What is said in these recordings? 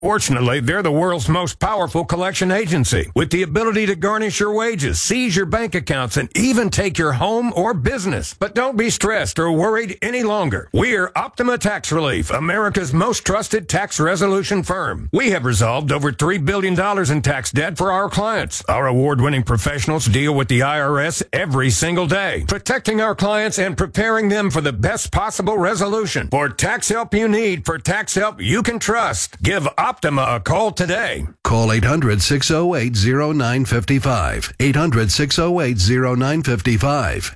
Fortunately, they're the world's most powerful collection agency with the ability to garnish your wages, seize your bank accounts, and even take your home or business. But don't be stressed or worried any longer. We're Optima Tax Relief, America's most trusted tax resolution firm. We have resolved over $3 billion in tax debt for our clients. Our award-winning professionals deal with the IRS every single day, protecting our clients and preparing them for the best possible resolution. For tax help you need, for tax help you can trust, give Optima a call today. Call 800-608-0955. 800-608-0955.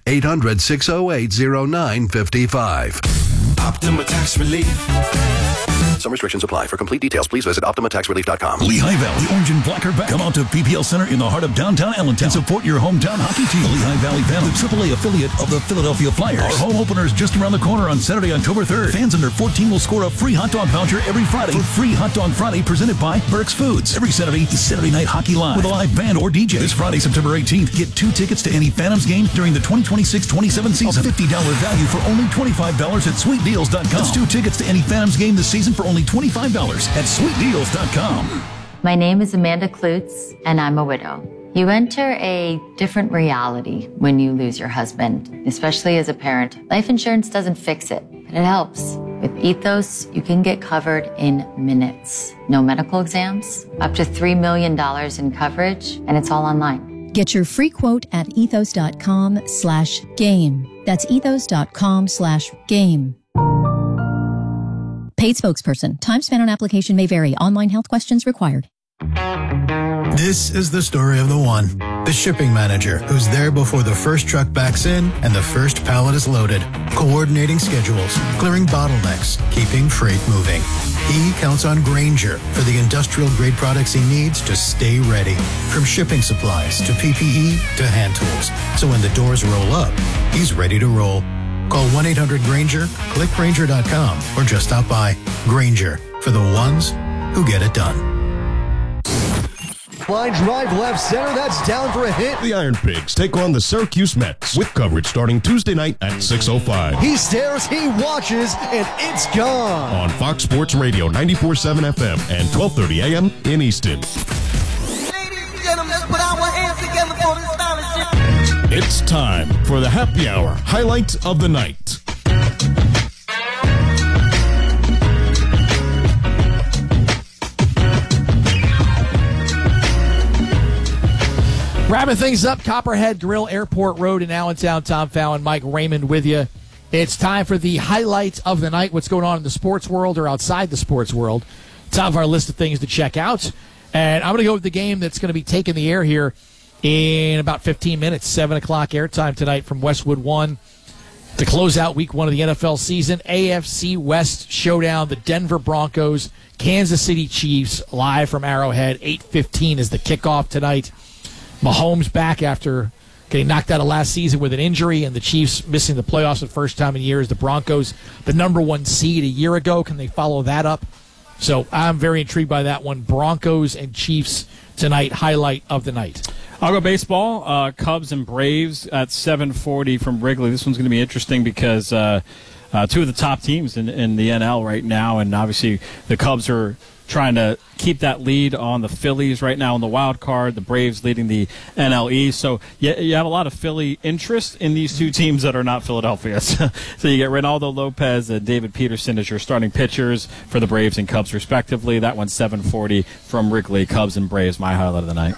800-608-0955. Optima Tax Relief. Some restrictions apply. For complete details, please visit OptimaTaxRelief.com. Lehigh Valley Orange and Black are back. Come out to PPL Center in the heart of downtown Allentown and support your hometown hockey team. The Lehigh Valley Phantom, the AAA affiliate of the Philadelphia Flyers. Our home opener is just around the corner on Saturday, October 3rd. Fans under 14 will score a free hot dog voucher every Friday for Free Hot Dog Friday presented by Burke's Foods. Every Saturday is Saturday Night Hockey Live with a live band or DJ. This Friday, September 18th, get 2 tickets to any Phantoms game during the 2026-27 season. A $50 value for only $25 at SweetDeals.com. That's 2 tickets to any Phantoms game this season for only $25 at SweetDeals.com. My name is Amanda Klutz, and I'm a widow. You enter a different reality when you lose your husband, especially as a parent. Life insurance doesn't fix it, but it helps. With Ethos, you can get covered in minutes. No medical exams, up to $3 million in coverage, and it's all online. Get your free quote at ethos.com/game. That's ethos.com/game. Paid spokesperson. Time spent on application may vary. Online health questions required. This is the story of the one, the shipping manager, who's there before the first truck backs in and the first pallet is loaded, coordinating schedules, clearing bottlenecks, keeping freight moving. He counts on Grainger for the industrial-grade products he needs to stay ready, from shipping supplies to PPE to hand tools. So when the doors roll up, he's ready to roll. Call 1-800-GRAINGER, click Grainger.com, or just stop by. Grainger, for the ones who get it done. Line drive left center, that's down for a hit. The Iron Pigs take on the Syracuse Mets with coverage starting Tuesday night at 6:05. He stares, he watches, and it's gone. On Fox Sports Radio 94.7 FM and 12:30 a.m. in Easton. Ladies and gentlemen, let's put our hands together for this scholarship. It's time for the Happy Hour Highlight of the Night. Wrapping things up, Copperhead Grill, Airport Road in Allentown. Tom Fallon, Mike Raymond with you. It's time for the highlight of the night, what's going on in the sports world or outside the sports world. Top of our list of things to check out. And I'm going to go with the game that's going to be taking the air here in about 15 minutes, 7 o'clock airtime tonight from Westwood One to close out week 1 of the NFL season. AFC West showdown, the Denver Broncos, Kansas City Chiefs, live from Arrowhead. 8:15 is the kickoff tonight. Mahomes back after getting knocked out of last season with an injury, and the Chiefs missing the playoffs for the first time in years. The Broncos, the number 1 seed a year ago. Can they follow that up? So I'm very intrigued by that one. Broncos and Chiefs tonight, highlight of the night. I'll go baseball. Cubs and Braves at 7:40 from Wrigley. This one's going to be interesting because two of the top teams in the NL right now, and obviously the Cubs are trying to keep that lead on the Phillies right now in the wild card. The Braves leading the NL East. So you have a lot of Philly interest in these two teams that are not Philadelphia. So you get Reynaldo Lopez and David Peterson as your starting pitchers for the Braves and Cubs respectively. That one's 7:40 from Wrigley. Cubs and Braves, my highlight of the night.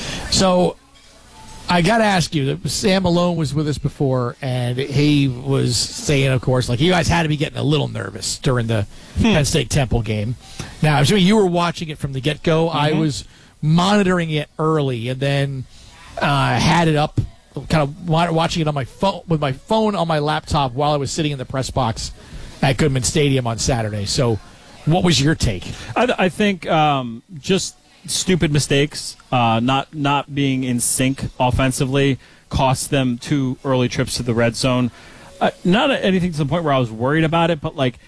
So I got to ask you, Sam Malone was with us before, and he was saying, of course, like you guys had to be getting a little nervous during the Penn State Temple game. Now, I'm assuming you were watching it from the get-go. I was monitoring it early, and then had it up, kind of watching it on my phone with my phone on my laptop while I was sitting in the press box at Goodman Stadium on Saturday. So, what was your take? I think just stupid mistakes, not being in sync offensively, cost them 2 early trips to the red zone. Not anything to the point where I was worried about it, but like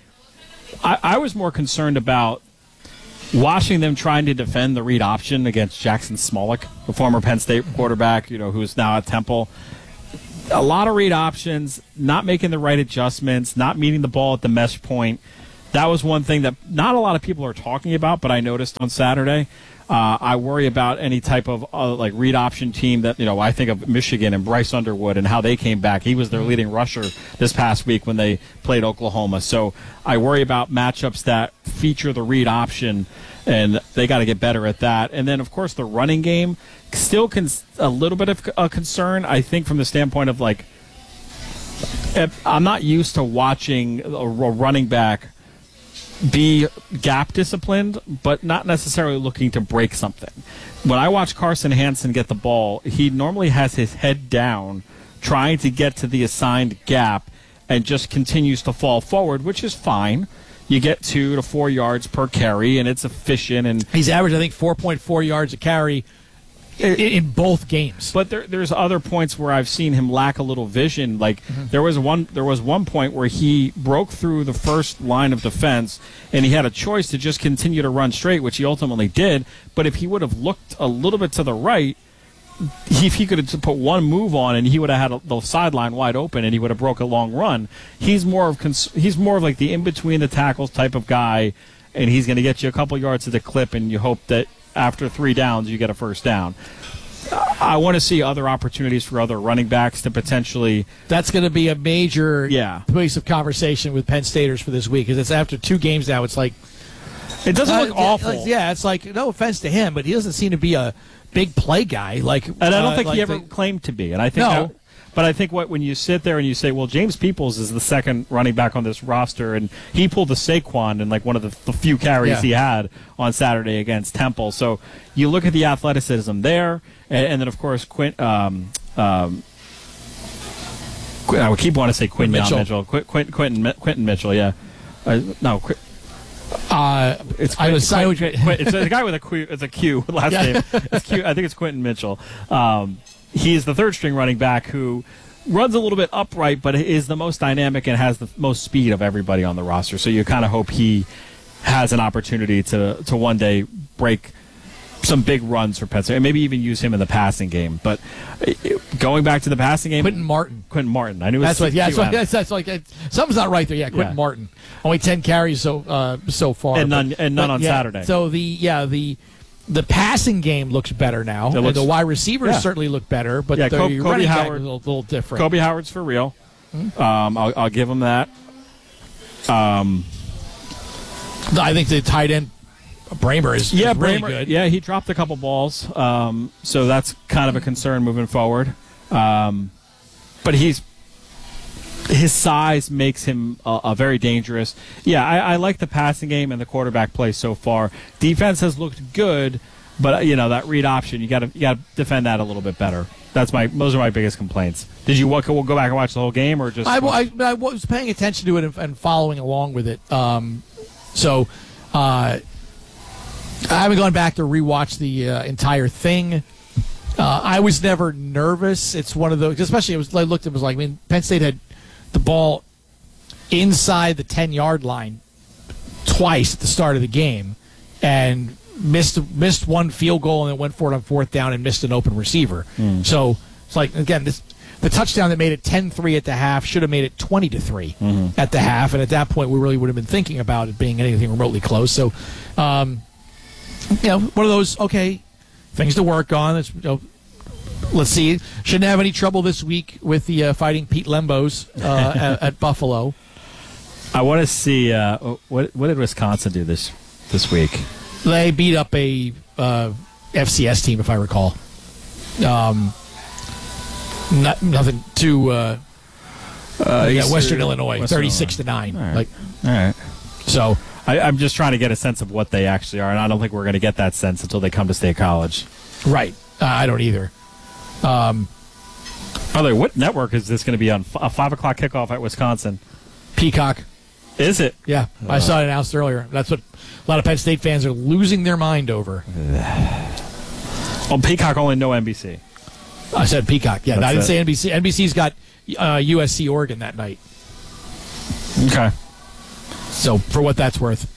I was more concerned about watching them trying to defend the read option against Jackson Smolik, the former Penn State quarterback, who's now at Temple. A lot of read options, not making the right adjustments, not meeting the ball at the mesh point. that was one thing that not a lot of people are talking about, but I noticed on Saturday. I worry about any type of like read option team that, I think of Michigan and Bryce Underwood and how they came back. He was their leading rusher this past week when they played Oklahoma. So I worry about matchups that feature the read option, and they got to get better at that. And then, of course, the running game still a little bit of a concern, I think, from the standpoint of, like, I'm not used to watching a running back be gap disciplined, but not necessarily looking to break something. When I watch Carson Hansen get the ball, he normally has his head down, trying to get to the assigned gap, and just continues to fall forward, which is fine. You get 2 to 4 yards per carry, and it's efficient. And he's averaged, I think, 4.4 yards a carry in both games. But there's other points where I've seen him lack a little vision. Like there was one point where he broke through the first line of defense, and he had a choice to just continue to run straight, which he ultimately did. But if he would have looked a little bit to the right, if he could have put one move on, and he would have had the sideline wide open, and he would have broke a long run. He's more of like the in between the tackles type of guy, and he's going to get you a couple yards to the clip, and you hope that after 3 downs, you get a first down. I want to see other opportunities for other running backs to potentially... That's going to be a major piece of conversation with Penn Staters for this week, because it's after 2 games now. It's like... It doesn't look awful. It's like, no offense to him, but he doesn't seem to be a big play guy. And I don't think he ever claimed to be. And I think but I think when you sit there and you say, well, James Peoples is the second running back on this roster, and he pulled the Saquon in like one of the few carries he had on Saturday against Temple. So you look at the athleticism there, and then, of course, I would keep wanting to say Quinton Mitchell, yeah. It's a guy with a Q last name. It's Q. I think it's Quinton Mitchell. He's the third string running back who runs a little bit upright, but is the most dynamic and has the most speed of everybody on the roster. So you kind of hope he has an opportunity to one day break some big runs for Penn State, and maybe even use him in the passing game. But going back to the passing game, Quinton Martin. I knew that's like something's not right there. Yeah, Quinton Martin. Only 10 carries so far, and none on Saturday. So the passing game looks better now. The wide receivers certainly look better, but the Kobe running Howard back is a little different. Kobe Howard's for real. I'll give him that. I think the tight end Bramer is really good. Yeah, he dropped a couple balls, so that's kind of a concern moving forward. But his size makes him a very dangerous. Yeah, I like the passing game and the quarterback play so far. Defense has looked good, but that read option, you got to defend that a little bit better. Those are my biggest complaints. Did you go back and watch the whole game, or just? I was paying attention to it and following along with it. I haven't gone back to rewatch the entire thing. I was never nervous. It's one of those, especially Penn State had the ball inside the 10-yard line twice at the start of the game, and missed one field goal, and then went for it on 4th down and missed an open receiver. So it's like, again, the touchdown that made it 10-3 at the half should have made it 20-3 at the half, and at that point we really would have been thinking about it being anything remotely close. So one of those things to work on. Let's see. Shouldn't have any trouble this week with the Fighting Pete Lembos at Buffalo. I want to see what did Wisconsin do this week? They beat up a FCS team, if I recall. Nothing too. Western Illinois, 36-9. All right. So I'm just trying to get a sense of what they actually are, and I don't think we're going to get that sense until they come to State College. Right. I don't either. By the way, what network is this going to be on? A 5 o'clock kickoff at Wisconsin. Peacock. Is it? Yeah. I saw it announced earlier. That's what a lot of Penn State fans are losing their mind over. On Peacock, only no NBC. I said Peacock. Yeah, I didn't say NBC. NBC's got USC Oregon that night. Okay. So, for what that's worth.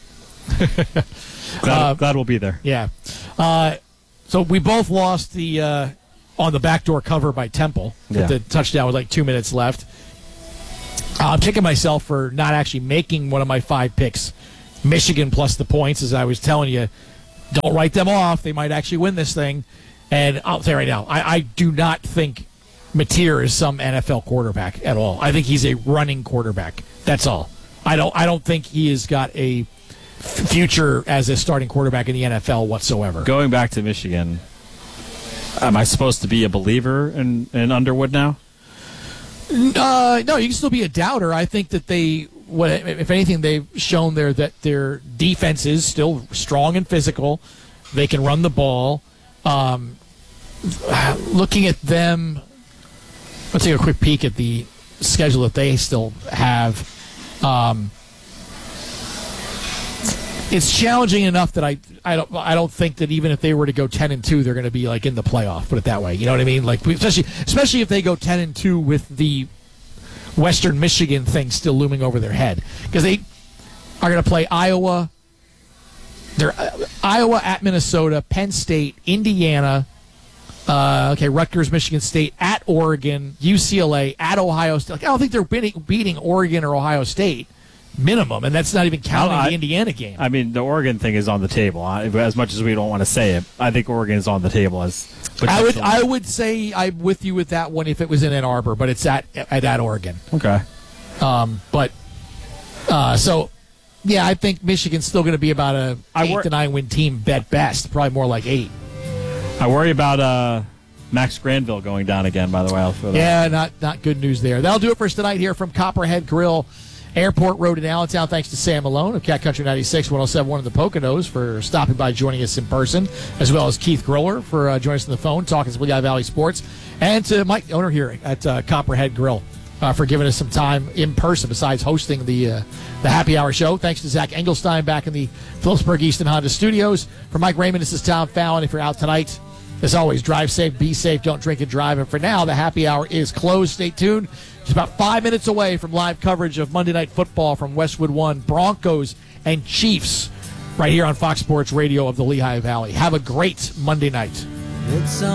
Glad we'll be there. Yeah. So, we both lost on the backdoor cover by Temple. Yeah. The touchdown with 2 minutes left. I'm kicking myself for not actually making one of my 5 picks. Michigan plus the points, as I was telling you. Don't write them off. They might actually win this thing. And I'll say right now, I do not think Mateer is some NFL quarterback at all. I think he's a running quarterback. That's all. I don't think he has got a future as a starting quarterback in the NFL whatsoever. Going back to Michigan, am I supposed to be a believer in Underwood now? No, you can still be a doubter. I think that if anything, they've shown there that their defense is still strong and physical. They can run the ball. Looking at them, let's take a quick peek at the schedule that they still have. It's challenging enough that I don't think that even if they were to go 10-2, they're going to be like in the playoff. Put it that way. You know what I mean? Like especially if they go 10-2 with the Western Michigan thing still looming over their head, because they are going to play Iowa. They're Iowa at Minnesota, Penn State, Indiana. Rutgers, Michigan State, at Oregon, UCLA, at Ohio State. I don't think they're beating Oregon or Ohio State minimum, and that's not even counting the Indiana game. I mean, the Oregon thing is on the table. As much as we don't want to say it, I think Oregon is on the table as. I would say I'm with you with that one if it was in Ann Arbor, but it's at Oregon. Okay. Yeah, I think Michigan's still going to be about a 8 to 9 win team at best, probably more like 8. I worry about Max Granville going down again, by the way. Yeah, not good news there. That'll do it for us tonight here from Copperhead Grill, Airport Road in Allentown. Thanks to Sam Malone of Cat Country 96, 107.1 in the Poconos for stopping by, joining us in person, as well as Keith Griller for joining us on the phone, talking some Lehigh Valley sports, and to Mike, the owner here at Copperhead Grill, for giving us some time in person besides hosting the happy hour show. Thanks to Zach Engelstein back in the Phillipsburg Easton Honda Studios. For Mike Raymond, this is Tom Fallon. If you're out tonight, as always, drive safe, be safe, don't drink and drive. And for now, the happy hour is closed. Stay tuned. Just about 5 minutes away from live coverage of Monday Night Football from Westwood One, Broncos and Chiefs, right here on Fox Sports Radio of the Lehigh Valley. Have a great Monday night.